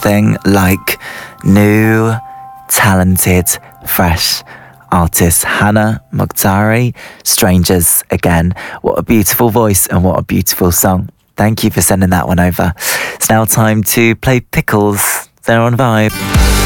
something like new, talented, fresh artist Hannah Mokhtari, Strangers Again. What a beautiful voice and what a beautiful song. Thank you for sending that one over. It's now time to play Pickles. They're on Vibe.